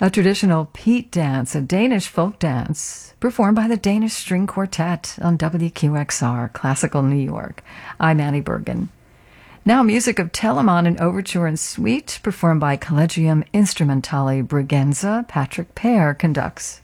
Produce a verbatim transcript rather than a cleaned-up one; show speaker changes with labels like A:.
A: A traditional Pete dance, a Danish folk dance, performed by the Danish String Quartet on W Q X R, Classical New York. I'm Annie Bergen. Now music of Telemann in Overture and Suite, performed by Collegium Instrumentale Bregenza. Patrick Pear conducts.